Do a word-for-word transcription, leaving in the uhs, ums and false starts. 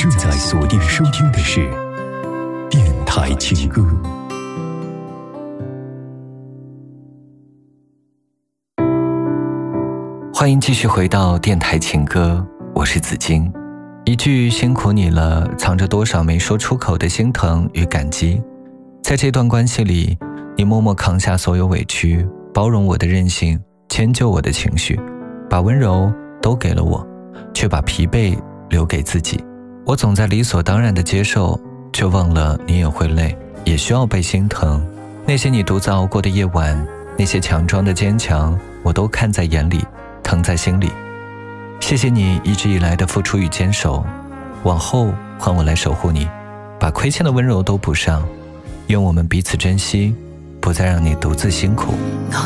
正在锁定收听的是电台情歌。 欢迎继续回到电台情歌，我是子金。一句辛苦你了，藏着多少没说出口的心疼与感激。在这段关系里，你默默扛下所有委屈，包容我的任性，迁就我的情绪，把温柔都给了我，却把疲惫留给自己。我总在理所当然的接受，却忘了你也会累，也需要被心疼。那些你独自熬过的夜晚，那些强装的坚强，我都看在眼里，疼在心里。谢谢你一直以来的付出与坚守，往后换我来守护你，把亏欠的温柔都补上。愿我们彼此珍惜，不再让你独自辛苦。 我